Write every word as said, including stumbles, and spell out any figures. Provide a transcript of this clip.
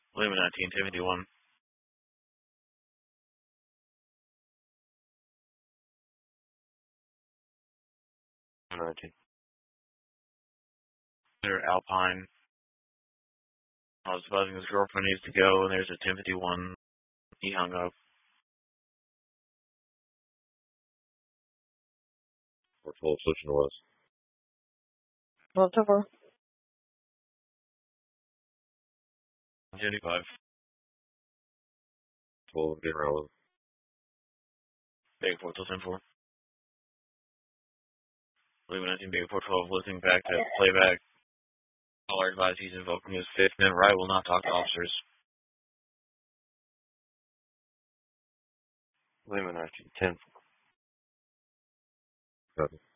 Lima nineteen, ten fifty-one. nineteen. There, Alpine. I was buzzing his girlfriend needs to go, and there's a ten fifty-one. He hung up. We're full switching to west. What's over? seventy-five. Full get around. Big four till ten four. Lima nineteen, Big four twelve, listening back to playback. Caller advised he's invoking his fifth minute right, will not talk to officers. Lima nineteen, ten four. Copy.